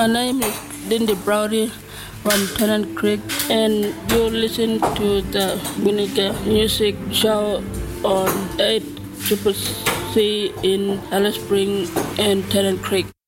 My name is Lindy Browdy from Tennant Creek, and you listen to the Vinegar Music Show on 8 C in Alice Spring and Tennant Creek.